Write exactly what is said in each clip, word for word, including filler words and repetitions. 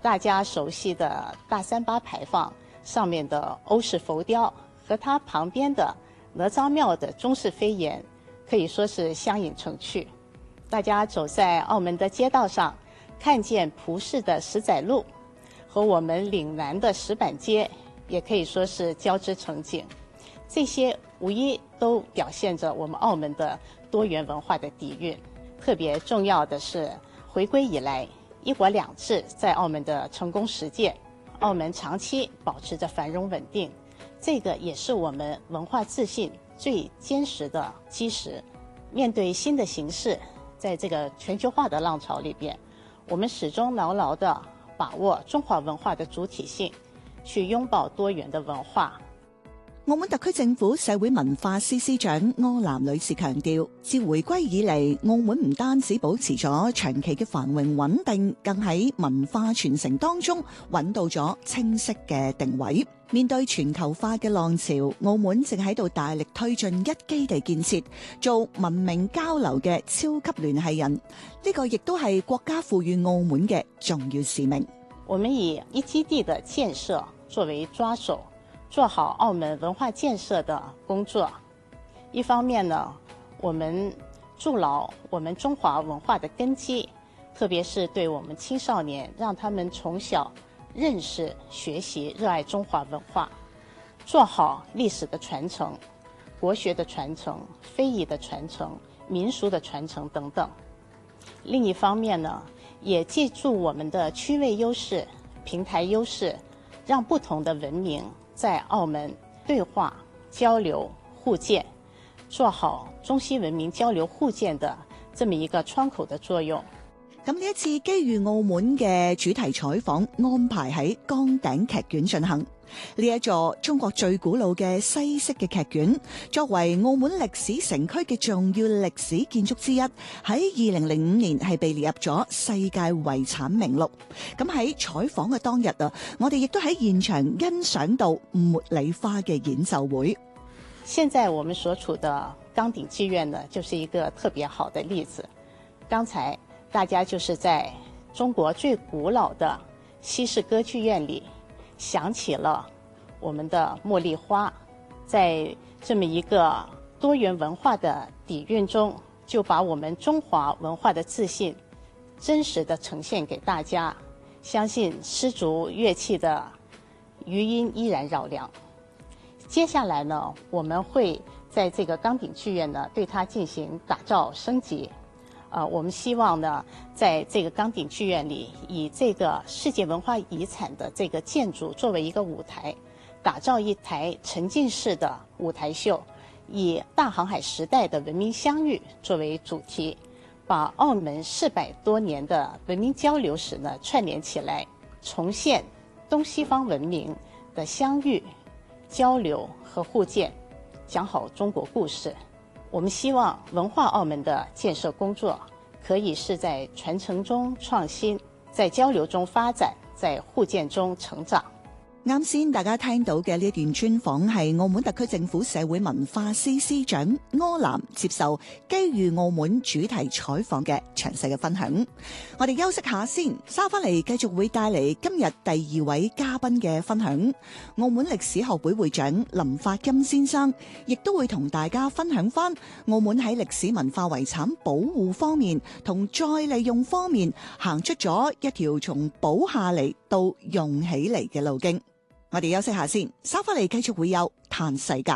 大家熟悉的大三巴牌坊上面的欧式浮雕和它旁边的哪吒庙的中式飞檐可以说是相映成趣。大家走在澳门的街道上，看见葡式的石仔路和我们岭南的石板街也可以说是交织成景，这些无疑都表现着我们澳门的多元文化的底蕴。特别重要的是，回归以来一国两制在澳门的成功实践，澳门长期保持着繁荣稳定，这个也是我们文化自信最坚实的基石。面对新的形势，在这个全球化的浪潮里边，我们始終牢牢地把握中華文化的主體性，去擁抱多元的文化。 澳門特區政府社會文化司司長柯南女士強調，自回歸以嚟，澳門唔單止保持咗長期嘅繁榮穩定，更喺文化傳承當中揾到咗清晰嘅定位。面對全球化嘅浪潮，澳門正喺度大力推進一基地建設，做文明交流嘅超級聯繫人。呢個亦都係國家賦予澳門嘅重要使命。 我們以一基地的建設作為抓手，做好澳門文化建設的工作。一方面呢，我們築牢我們中華文化的根基，特別是對我們青少年，讓他們從小認識、學習、熱愛中華文化，做好歷史的傳承、國學的傳承、非遺的傳承、民俗的傳承等等。另一方面呢，也借助我們的區位優勢、平台優勢，讓不同的文明在澳門對話、交流、互鑑，做好中西文明交流互鑑的這麼一個窗口的作用。 咁呢一次機遇澳門嘅主題採訪安排喺崗頂劇院進行。呢一座中國最古老嘅西式嘅劇院，作為澳門歷史城區嘅重要歷史建築之一，喺二零零五年係被列入咗世界遺產名錄。咁喺採訪嘅當日啊，我哋亦都喺現場欣賞到茉莉花嘅演奏會。 現在我們所處的崗頂劇院呢，就是一個特別好的例子。剛才大家就是在中國最古老的西式歌劇院裏想起了我們的茉莉花，在這麼一個多元文化的底蘊中，就把我們中華文化的自信真實的呈現給大家。相信絲竹樂器的餘音依然繞梁。接下來呢，我們會在這個崗頂劇院呢，對它進行打造升級。呃，我們希望呢，在這個崗頂劇院裏，以這個世界文化遺產的這個建築作為一個舞台，打造一台沉浸式的舞台秀，以大航海時代的文明相遇作為主題，把澳門四百多年的文明交流史呢串聯起來，重現東西方文明的相遇、交流和互鑑，講好中國故事。我們希望文化澳門的建設工作可以是在傳承中創新，在交流中發展，在互鑑中成長。 啱先大家聽到嘅呢一段專訪係澳門特區政府社會文化司司長柯南接受機遇澳門主題採訪嘅詳細嘅分享。我哋休息下先，稍翻嚟繼續會帶嚟今日第二位嘉賓嘅分享。澳門歷史學會會長林發金先生亦都會同大家分享翻澳門喺歷史文化遺產保護方面同再利用方面行出咗一條從保下嚟到用起嚟嘅路徑。我哋休息下先，稍翻嚟繼續會有嘆世界。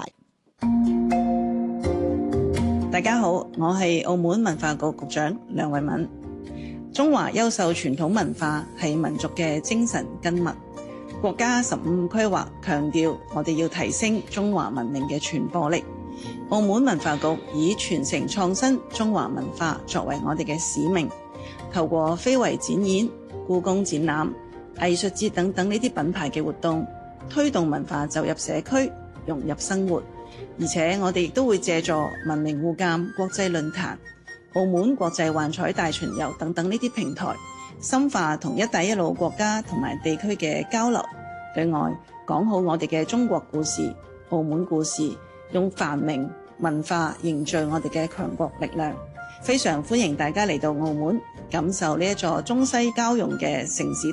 大家好，我係澳門文化局局長梁慧敏。中華優秀傳統文化係民族嘅精神根脈。國家十五規劃強調，我哋要提升中華文明嘅傳播力。澳門文化局以傳承創新中華文化作為我哋嘅使命，透過非遺展演、故宮展覽、藝術節等等呢啲品牌嘅活動，推動文化走入社區，融入生活。而且我哋亦都會借助文明互鑒國際論壇、澳門國際幻彩大巡遊等等呢啲平台，深化同一帶一路國家同埋地區嘅交流。對外講好我哋嘅中國故事、澳門故事，用繁榮文化凝聚我哋嘅強國力量。非常歡迎大家嚟到澳門，感受呢一座中西交融嘅城市